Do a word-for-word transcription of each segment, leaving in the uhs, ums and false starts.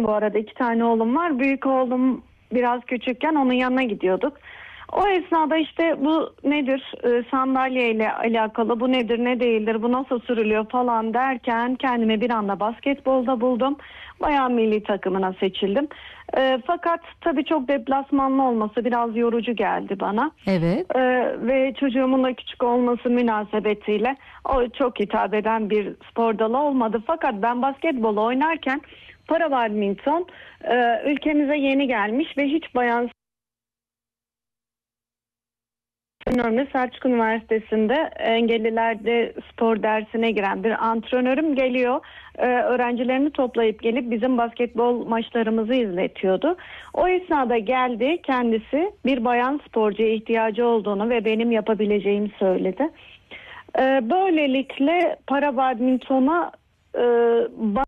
Bu arada iki tane oğlum var. Büyük oğlum biraz küçükken onun yanına gidiyorduk. O esnada işte bu nedir, e, sandalyeyle alakalı, bu nedir ne değildir, bu nasıl sürülüyor falan derken kendimi bir anda basketbolda buldum. Bayan milli takımına seçildim. E, fakat tabii çok deplasmanlı olması biraz yorucu geldi bana. Evet. E, ve çocuğumun da küçük olması münasebetiyle o çok hitap eden bir spor dalı olmadı. Fakat ben basketbol oynarken para badminton e, ülkemize yeni gelmiş ve hiç bayan Önemli Selçuk Üniversitesi'nde engellilerde spor dersine giren bir antrenörüm geliyor. Ee, öğrencilerini toplayıp gelip bizim basketbol maçlarımızı izletiyordu. O esnada geldi kendisi, bir bayan sporcuya ihtiyacı olduğunu ve benim yapabileceğimi söyledi. Ee, böylelikle para badmintona e, ba-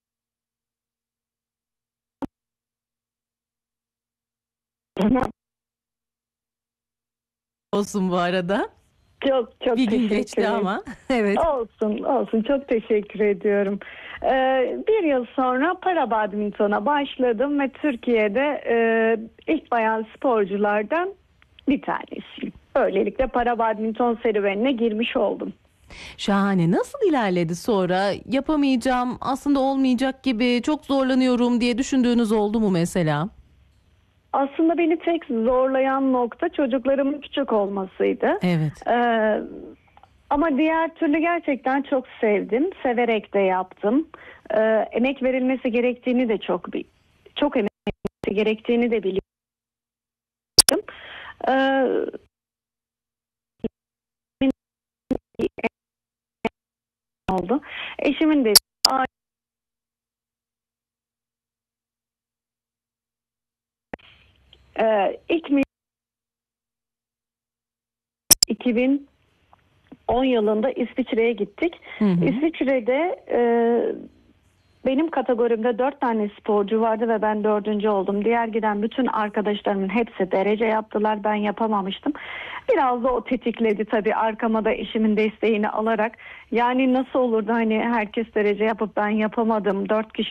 Olsun bu arada. çok çok Bir gün teşekkür geçti ederim. ama. Evet. Olsun, olsun. Çok teşekkür ediyorum. Ee, bir yıl sonra para badmintona başladım ve Türkiye'de e, ilk bayan sporculardan bir tanesiyim. Böylelikle para badminton serüvenine girmiş oldum. Şahane. Nasıl ilerledi sonra? Yapamayacağım, aslında olmayacak gibi, çok zorlanıyorum diye düşündüğünüz oldu mu mesela? Aslında beni tek zorlayan nokta çocuklarımın küçük olmasıydı. Evet. Ee, ama diğer türlü gerçekten çok sevdim. Severek de yaptım. Ee, emek verilmesi gerektiğini de çok bi- çok emek verilmesi gerektiğini de biliyorum. Ee, oldu. Eşimin de e, ilk mi- iki bin on yılında İsviçre'ye gittik. Hı hı. İsviçre'de e, benim kategorimde dört tane sporcu vardı ve ben dördüncü oldum. Diğer giden bütün arkadaşlarımın hepsi derece yaptılar. Ben yapamamıştım. Biraz da o tetikledi tabii, arkama da eşimin desteğini alarak. Yani nasıl olurdu hani herkes derece yapıp ben yapamadım. Dört kişi